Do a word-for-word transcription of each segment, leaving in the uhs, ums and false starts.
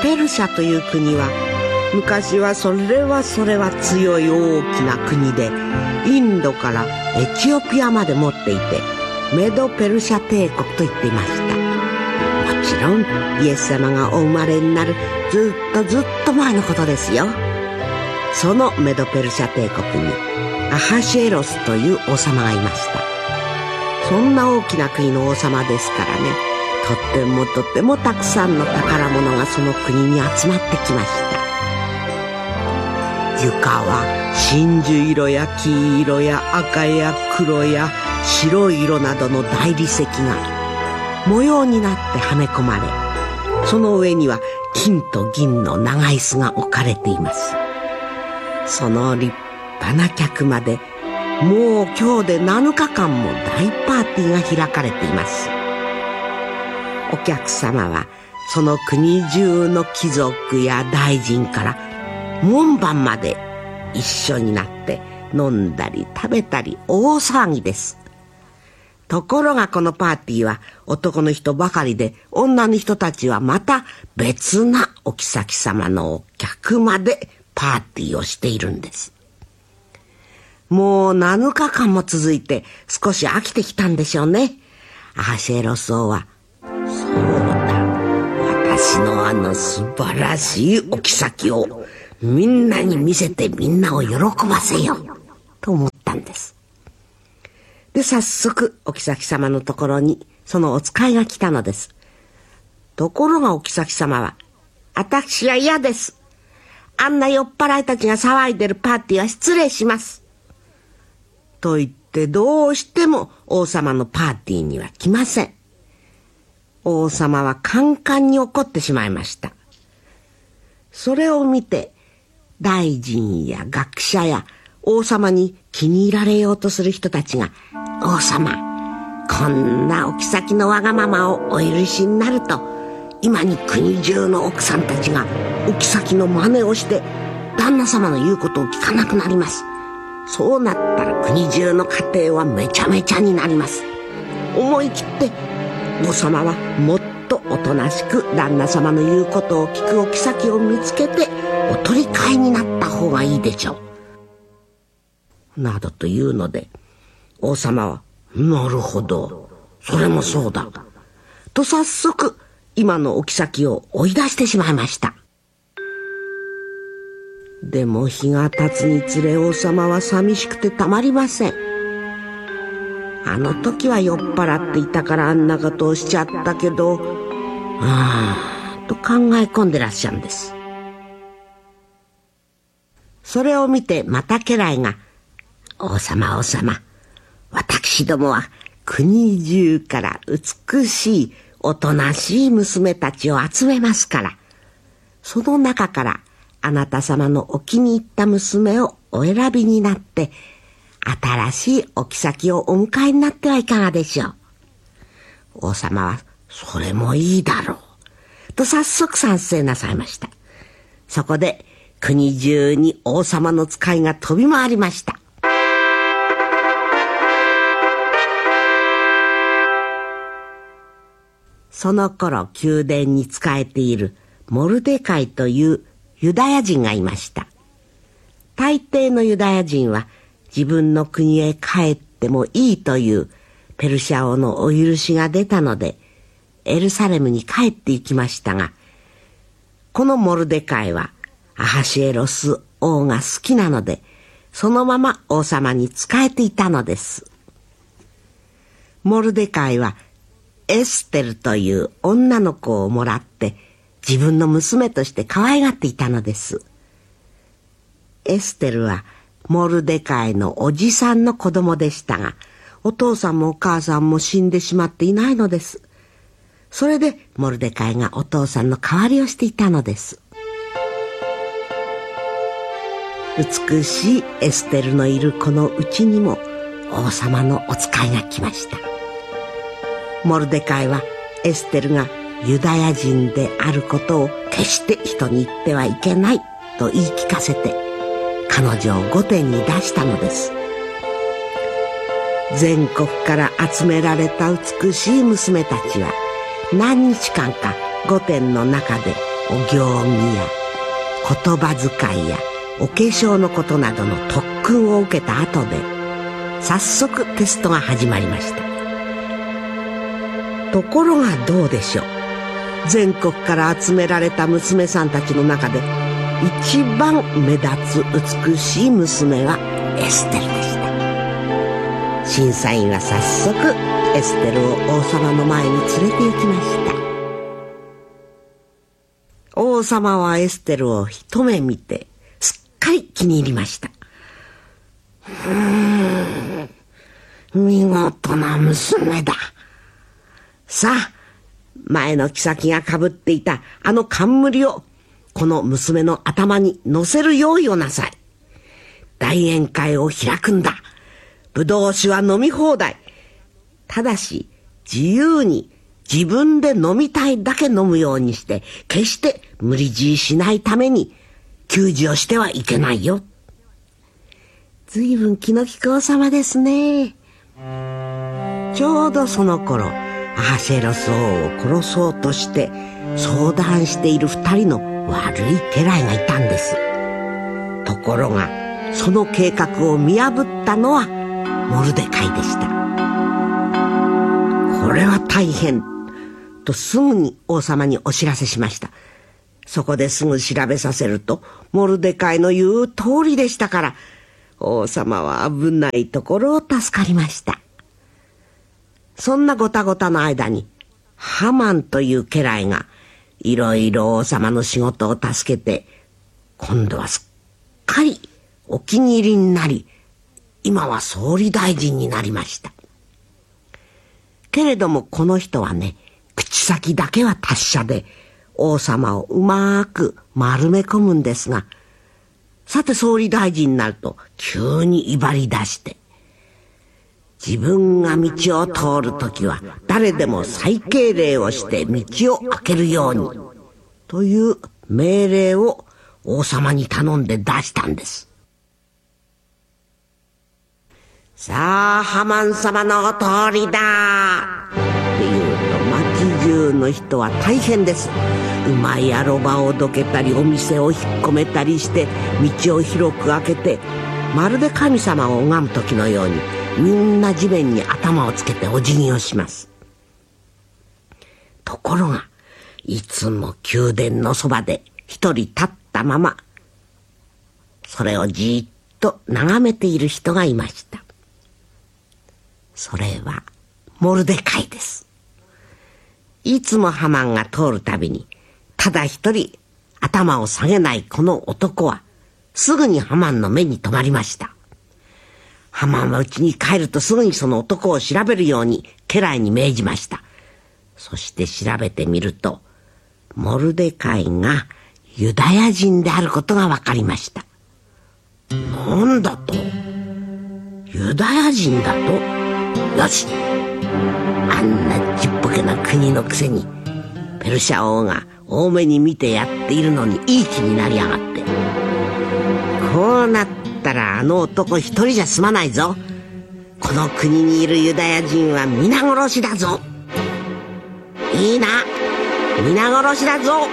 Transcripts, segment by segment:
ペルシャという国は昔はそれはそれは強い大きな国で、インドからエチオピアまで持っていて、メドペルシャ帝国と言っていました。もちろんイエス様がお生まれになるずっとずっと前のことですよ。そのメドペルシャ帝国にアハシエロスという王様がいました。そんな大きな国の王様ですからね、とってもとってもたくさんの宝物がその国に集まってきました。床は真珠色や黄色や赤や黒や白い色などの大理石が模様になってはめ込まれ、その上には金と銀の長椅子が置かれています。その立派な客間でもう今日でなのかかんも大パーティーが開かれています。お客様はその国中の貴族や大臣から門番まで一緒になって飲んだり食べたり大騒ぎです。ところがこのパーティーは男の人ばかりで、女の人たちはまた別なお妃様のお客までパーティーをしているんです。もうなのかかんも続いて少し飽きてきたんでしょうね。アハシエロス王は、そうだ、私のあの素晴らしいお妃をみんなに見せてみんなを喜ばせようと思ったんです。で、早速お妃様のところにそのお使いが来たのです。ところがお妃様は、私は嫌です。あんな酔っ払いたちが騒いでるパーティーは失礼します。と言ってどうしても王様のパーティーには来ません。王様はカンカンに怒ってしまいました。それを見て大臣や学者や王様に気に入られようとする人たちが、王様、こんなお妃のわがままをお許しになると、今に国中の奥さんたちがお妃の真似をして旦那様の言うことを聞かなくなります。そうなったら国中の家庭はめちゃめちゃになります。思い切って王様はもっとおとなしく旦那様の言うことを聞くお妃を見つけてお取り替えになった方がいいでしょう、などというので、王様は、なるほど、それもそうだと早速今のお妃を追い出してしまいました。でも日が経つにつれ王様は寂しくてたまりません。あの時は酔っ払っていたからあんなことをしちゃったけど、ああと考え込んでらっしゃるんです。それを見てまた家来が、王様王様、私どもは国中から美しいおとなしい娘たちを集めますから、その中からあなた様のお気に入った娘をお選びになって新しいお妃をお迎えになってはいかがでしょう。王様は、それもいいだろうと早速賛成なさいました。そこで国中に王様の使いが飛び回りました。その頃宮殿に仕えているモルデカイというユダヤ人がいました。大抵のユダヤ人は自分の国へ帰ってもいいというペルシャ王のお許しが出たのでエルサレムに帰っていきましたが、このモルデカイはアハシエロス王が好きなのでそのまま王様に仕えていたのです。モルデカイはエステルという女の子をもらって自分の娘として可愛がっていたのです。エステルはモルデカイのおじさんの子供でしたが、お父さんもお母さんも死んでしまっていないのです。それでモルデカイがお父さんの代わりをしていたのです。美しいエステルのいるこのうちにも王様のお使いが来ました。モルデカイはエステルがユダヤ人であることを決して人に言ってはいけないと言い聞かせて彼女を御殿に出したのです。全国から集められた美しい娘たちは何日間か御殿の中でお行儀や言葉遣いやお化粧のことなどの特訓を受けた後で、早速テストが始まりました。ところがどうでしょう。全国から集められた娘さんたちの中で一番目立つ美しい娘はエステルでした。審査員は早速エステルを王様の前に連れて行きました。王様はエステルを一目見てすっかり気に入りました。うーん、見事な娘だ。さあ、前の妃がかぶっていたあの冠をこの娘の頭に乗せる用意をなさい。大宴会を開くんだ。ぶどう酒は飲み放題。ただし自由に自分で飲みたいだけ飲むようにして、決して無理強いしないために給仕をしてはいけないよ。ずいぶん気の利く王様ですね。ちょうどその頃、アハシェロス王を殺そうとして相談している二人の悪い家来がいたんです。ところがその計画を見破ったのはモルデカイでした。これは大変とすぐに王様にお知らせしました。そこですぐ調べさせると、モルデカイの言う通りでしたから、王様は危ないところを助かりました。そんなごたごたの間に、ハマンという家来がいろいろ王様の仕事を助けて、今度はすっかりお気に入りになり、今は総理大臣になりました。けれどもこの人はね、口先だけは達者で王様をうまく丸め込むんですが、さて総理大臣になると急に威張り出して、自分が道を通るときは誰でも再敬礼をして道を開けるようにという命令を王様に頼んで出したんです。さあ、ハマン様の通りだっていうと、町中の人は大変です。馬やロバをどけたり、お店を引っ込めたりして道を広く開けて、まるで神様を拝む時のようにみんな地面に頭をつけてお辞儀をします。ところがいつも宮殿のそばで一人立ったままそれをじっと眺めている人がいました。それはモルデカイです。いつもハマンが通るたびにただ一人頭を下げないこの男はすぐにハマンの目に留まりました。ハマンは家に帰るとすぐにその男を調べるように家来に命じました。そして調べてみると、モルデカイがユダヤ人であることが分かりました。なんだと？ユダヤ人だと？よし、あんなちっぽけな国のくせにペルシャ王が大目に見てやっているのにいい気になりやがって、こうなったらあの男一人じゃ済まないぞ。この国にいるユダヤ人は皆殺しだぞ。いいな、皆殺しだぞ。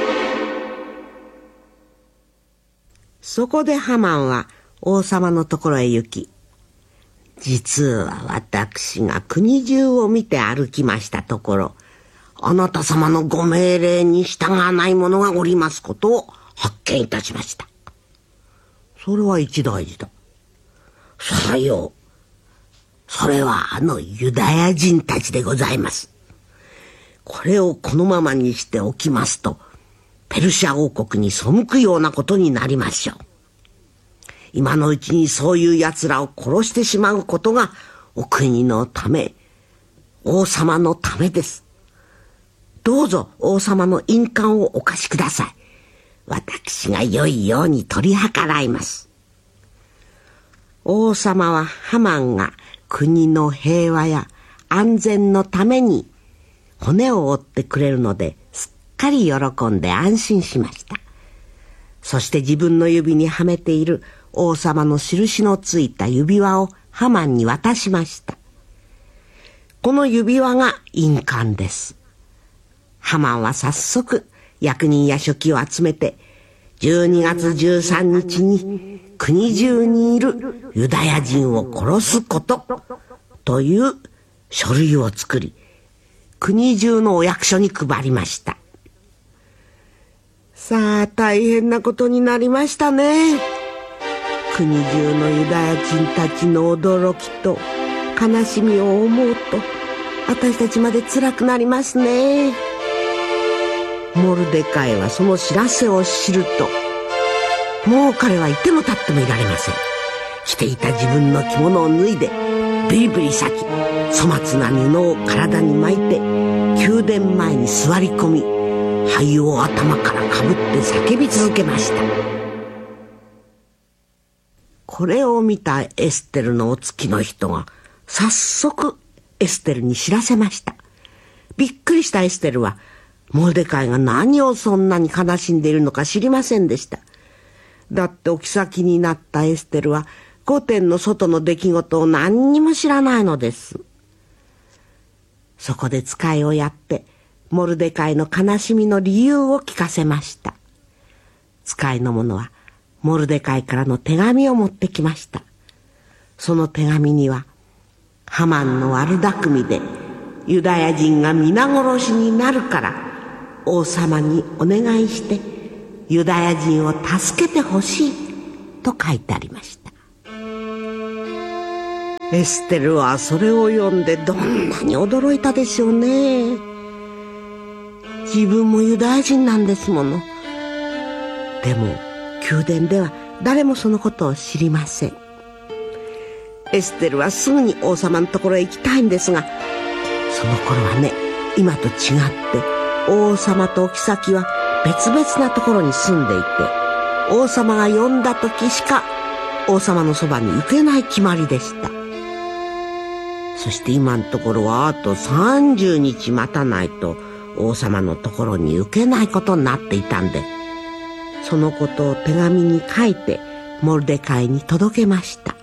そこでハマンは王様のところへ行き、実は私が国中を見て歩きましたところ、あなた様のご命令に従わない者がおりますことを発見いたしました。それは一大事だ。さよう。それはあのユダヤ人たちでございます。これをこのままにしておきますと、ペルシャ王国に背くようなことになりましょう。今のうちにそういう奴らを殺してしまうことがお国のため、王様のためです。どうぞ王様の印鑑をお貸しください。私が良いように取り計らいます。王様はハマンが国の平和や安全のために骨を折ってくれるのですっかり喜んで安心しました。そして自分の指にはめている王様の印のついた指輪をハマンに渡しました。この指輪が印鑑です。ハマンは早速役人や書記を集めてじゅうにがつじゅうさんにちに国中にいるユダヤ人を殺すことという書類を作り、国中のお役所に配りました。さあ、大変なことになりましたね。国中のユダヤ人たちの驚きと悲しみを思うと、私たちまで辛くなりますね。モルデカイはその知らせを知ると、もう彼はいても立ってもいられません。着ていた自分の着物を脱いで、ビリビリ裂き、粗末な布を体に巻いて、宮殿前に座り込み、灰を頭からかぶって叫び続けました。これを見たエステルのお付きの人が早速エステルに知らせました。びっくりしたエステルは、モルデカイが何をそんなに悲しんでいるのか知りませんでした。だってお妃になったエステルは御殿の外の出来事を何にも知らないのです。そこで使いをやってモルデカイの悲しみの理由を聞かせました。使いの者はモルデカイからの手紙を持ってきました。その手紙には、ハマンの悪巧みでユダヤ人が皆殺しになるから王様にお願いしてユダヤ人を助けてほしいと書いてありました。エステルはそれを読んでどんなに驚いたでしょうね。自分もユダヤ人なんですもの。でも宮殿では誰もそのことを知りません。エステルはすぐに王様のところへ行きたいんですが、その頃はね、今と違って王様とお妃は別々なところに住んでいて、王様が呼んだ時しか王様のそばに行けない決まりでした。そして今のところはあとさんじゅうにち待たないと王様のところに行けないことになっていたんで、そのことを手紙に書いてモルデカイに届けました。